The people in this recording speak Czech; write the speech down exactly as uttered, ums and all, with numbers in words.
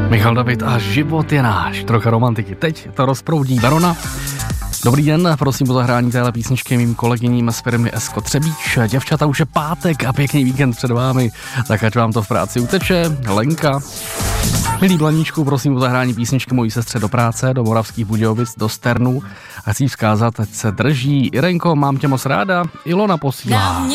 Michal David a Život je náš. Trocha romantiky. Teď to rozproudí Barona. Dobrý den, prosím o zahrání téhle písničky mým kolegyním z firmy Esko Třebíč. Děvčata, už je pátek a pěkný víkend před vámi, tak ať vám to v práci uteče. Lenka. Milý Blaníčku, prosím o zahrání písničky mojí sestře do práce, do Moravských Budějovic, do Sternu. A chci vzkázat, ať se drží. Irenko, mám tě moc ráda. Ilona posílá.